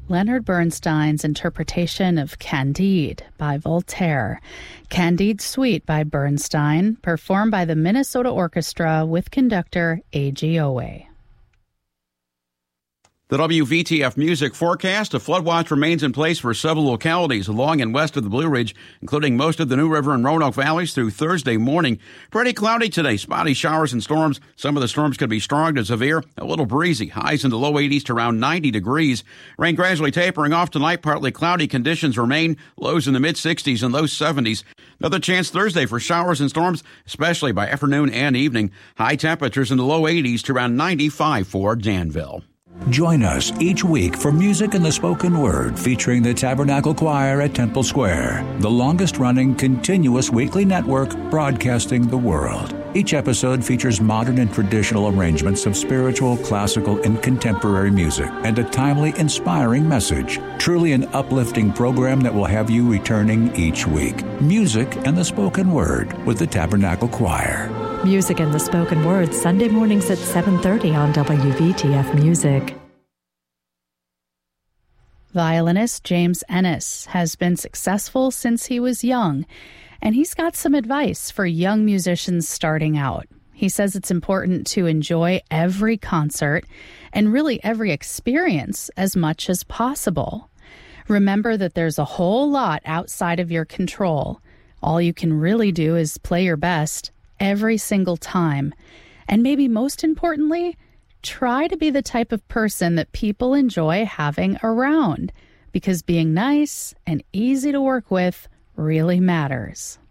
Leonard Bernstein's interpretation of Candide by Voltaire. Candide Suite by Bernstein, performed by the Minnesota Orchestra with conductor A.G. Owe. The WVTF music forecast: a flood watch remains in place for several localities along and west of the Blue Ridge, including most of the New River and Roanoke valleys through Thursday morning. Pretty cloudy today, spotty showers and storms. Some of the storms could be strong to severe, a little breezy, highs in the low 80s to around 90 degrees. Rain gradually tapering off tonight, partly cloudy conditions remain, lows in the mid-60s and low 70s. Another chance Thursday for showers and storms, especially by afternoon and evening. High temperatures in the low 80s to around 95 for Danville. Join us each week for Music and the Spoken Word featuring the Tabernacle Choir at Temple Square, the longest-running continuous weekly network broadcasting the world. Each episode features modern and traditional arrangements of spiritual, classical, and contemporary music and a timely, inspiring message. Truly an uplifting program that will have you returning each week. Music and the Spoken Word with the Tabernacle Choir. Music and the Spoken Word, Sunday mornings at 7:30 on WVTF Music. Violinist James Ennis has been successful since he was young, and he's got some advice for young musicians starting out. He says it's important to enjoy every concert and really every experience as much as possible. Remember that there's a whole lot outside of your control. All you can really do is play your best every single time. And maybe most importantly, try to be the type of person that people enjoy having around, because being nice and easy to work with really matters.